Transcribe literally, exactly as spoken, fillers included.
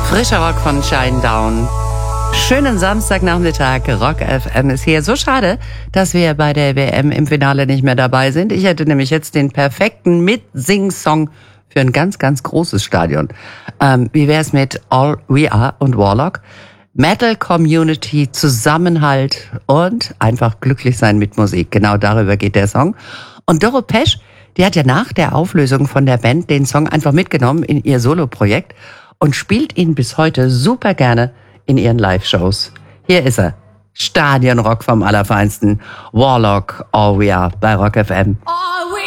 Frischer Rock von Shinedown. Schönen Samstagnachmittag, Rock F M ist hier. So schade, dass wir bei der W M im Finale nicht mehr dabei sind. Ich hätte nämlich jetzt den perfekten Mitsing-Song für ein ganz, ganz großes Stadion. Ähm, wie wär's mit All We Are und Warlock? Metal Community, Zusammenhalt und einfach glücklich sein mit Musik. Genau darüber geht der Song. Und Doro Pesch, die hat ja nach der Auflösung von der Band den Song einfach mitgenommen in ihr Soloprojekt und spielt ihn bis heute super gerne in ihren Live-Shows. Hier ist er. Stadionrock vom Allerfeinsten. Warlock, All We Are bei Rock F M. All